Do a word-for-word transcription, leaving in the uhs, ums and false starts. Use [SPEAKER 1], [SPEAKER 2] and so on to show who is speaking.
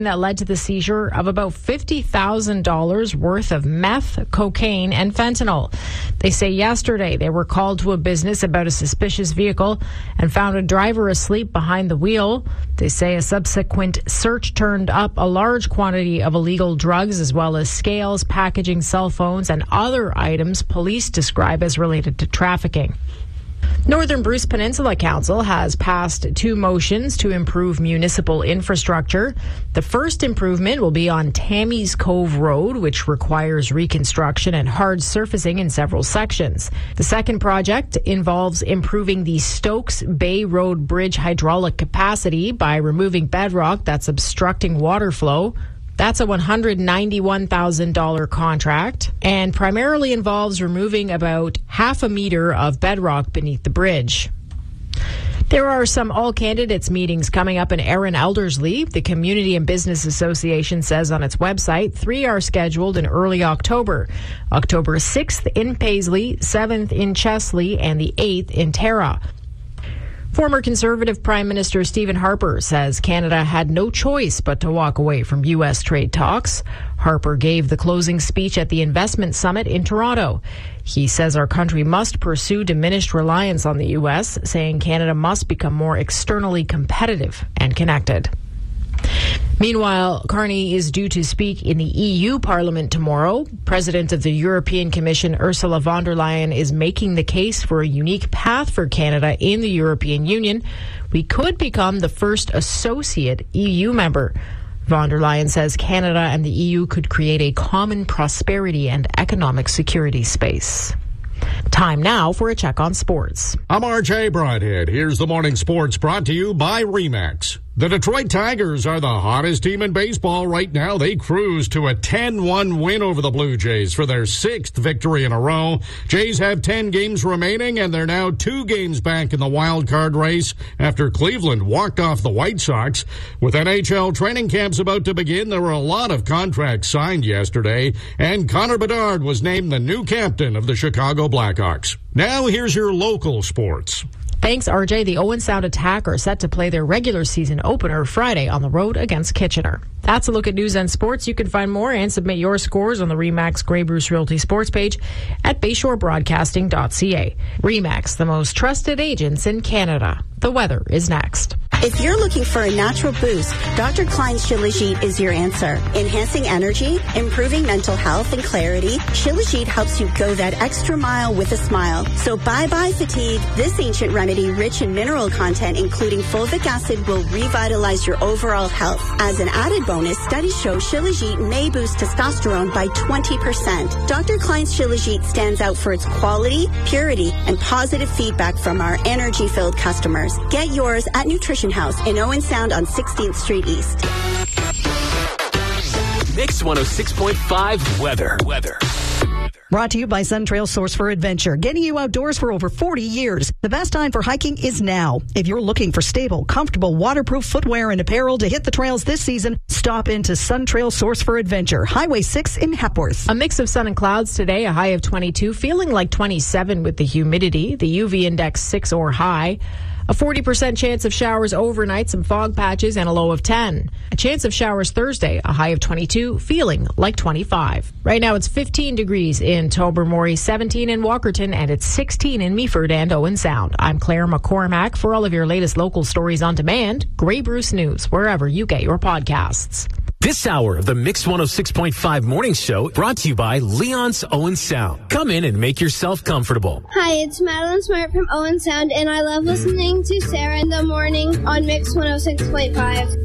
[SPEAKER 1] that led to the seizure of about fifty thousand dollars worth of meth, cocaine, and fentanyl. They say yesterday they were called to a business about a suspicious vehicle and found a driver asleep behind the wheel. They say a subsequent search turned up a large quantity of illegal drugs as well as scales, packaging, cell phones, and other items police describe as related to trafficking. Northern Bruce Peninsula Council has passed two motions to improve municipal infrastructure. The first improvement will be on Tammy's Cove Road, which requires reconstruction and hard surfacing in several sections. The second project involves improving the Stokes Bay Road Bridge hydraulic capacity by removing bedrock that's obstructing water flow. That's a one hundred ninety-one thousand dollars contract and primarily involves removing about half a meter of bedrock beneath the bridge. There are some all-candidates meetings coming up in Erin Elderslie. The Community and Business Association says on its website three are scheduled in early October. October sixth in Paisley, seventh in Chesley, and the eighth in Tara. Former Conservative Prime Minister Stephen Harper says Canada had no choice but to walk away from U S trade talks. Harper gave the closing speech at the Investment Summit in Toronto. He says our country must pursue diminished reliance on the U S, saying Canada must become more externally competitive and connected. Meanwhile, Carney is due to speak in the E U Parliament tomorrow. President of the European Commission, Ursula von der Leyen, is making the case for a unique path for Canada in the European Union. We could become the first associate E U member. Von der Leyen says Canada and the E U could create a common prosperity and economic security space. Time now for a check on sports.
[SPEAKER 2] I'm R J Broadhead. Here's the morning sports brought to you by RE/MAX. The Detroit Tigers are the hottest team in baseball right now. They cruise to a ten one win over the Blue Jays for their sixth victory in a row. Jays have ten games remaining, and they're now two games back in the wild card race after Cleveland walked off the White Sox. With N H L training camps about to begin, there were a lot of contracts signed yesterday, and Connor Bedard was named the new captain of the Chicago Blackhawks. Now here's your local sports.
[SPEAKER 1] Thanks, R J. The Owen Sound Attack are set to play their regular season opener Friday on the road against Kitchener. That's a look at news and sports. You can find more and submit your scores on the RE/MAX Grey Bruce Realty sports page at bayshore broadcasting dot c a. RE/MAX, the most trusted agents in Canada. The weather is next.
[SPEAKER 3] If you're looking for a natural boost, Doctor Klein's Shilajit is your answer. Enhancing energy, improving mental health and clarity, Shilajit helps you go that extra mile with a smile. So bye-bye fatigue. This ancient remedy, rich in mineral content, including fulvic acid, will revitalize your overall health. As an added bonus, studies show Shilajit may boost testosterone by twenty percent. Doctor Klein's Shilajit stands out for its quality, purity, and positive feedback from our energy-filled customers. Get yours at Nutrition House in Owen Sound on sixteenth Street East.
[SPEAKER 4] Mix one oh six point five weather. Weather.
[SPEAKER 5] Brought to you by Suntrail Source for Adventure, getting you outdoors for over forty years. The best time for hiking is now. If you're looking for stable, comfortable, waterproof footwear and apparel to hit the trails this season, stop into Suntrail Source for Adventure, Highway six in Hepworth.
[SPEAKER 1] A mix of sun and clouds today, a high of twenty-two, feeling like twenty-seven with the humidity, the U V index six or high. A forty percent chance of showers overnight, some fog patches, and a low of ten. A chance of showers Thursday, a high of twenty-two, feeling like twenty-five. Right now it's fifteen degrees in Tobermory, seventeen in Walkerton, and it's sixteen in Meaford and Owen Sound. I'm Claire McCormack. For all of your latest local stories on demand, Grey Bruce News, wherever you get your podcasts.
[SPEAKER 4] This hour of the Mix one oh six point five Morning Show brought to you by Leon's Owen Sound. Come in and make yourself comfortable.
[SPEAKER 6] Hi, it's Madeline Smart from Owen Sound, and I love listening to Sarah in the morning on Mix one oh six point five.